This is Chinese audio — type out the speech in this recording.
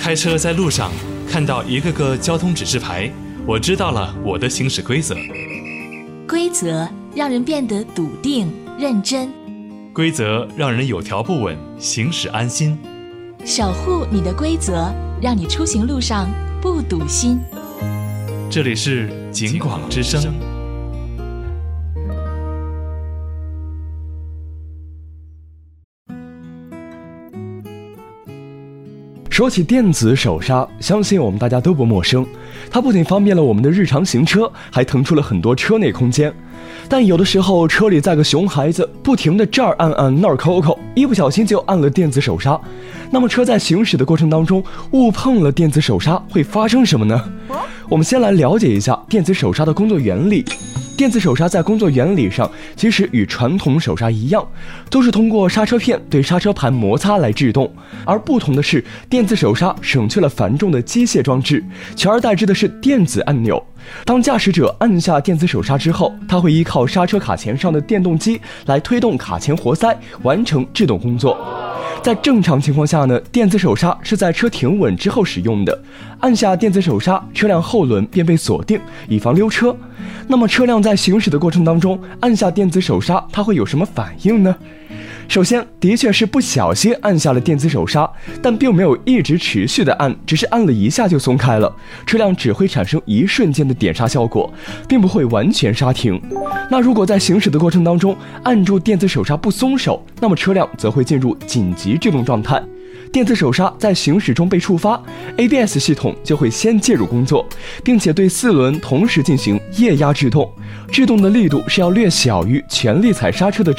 开车在路上看到一个个交通指示牌，我知道了我的行驶规则。 规则让人变得笃定认真， 规则让人有条不紊，行驶安心。 守护你的规则，让你出行路上不堵心。 这里是警广之声。 说起电子手刹，相信我们大家都不陌生。它不仅方便了我们的日常行车，还腾出了很多车内空间。但有的时候车里载个熊孩子，不停地这儿按按那儿抠抠，一不小心就按了电子手刹。那么车在行驶的过程当中误碰了电子手刹，会发生什么呢？我们先来了解一下电子手刹的工作原理。电子手刹在工作原理上其实与传统手刹一样，都是通过刹车片对刹车盘摩擦来制动，而不同的是，电子手刹省去了繁重的机械装置，取而代之的是电子按钮。当驾驶者按下电子手刹之后，它会依靠刹车卡钳上的电动机来推动卡钳活塞，完成制动工作。在正常情况下呢，电子手刹是在车停稳之后使用的。按下电子手刹，车辆后轮便被锁定，以防溜车。那么车辆在行驶的过程当中，按下电子手刹，它会有什么反应呢？首先，的确是不小心按下了电子手刹，但并没有一直持续的按，只是按了一下就松开了，车辆只会产生一瞬间的点刹效果，并不会完全刹停。那如果在行驶的过程当中按住电子手刹不松手，那么车辆则会进入紧急制动状态。电子手刹在行驶中被触发， ABS 系统就会先介入工作，并且对4轮同时进行液压制动，制动的力度是要略小于全力踩刹车的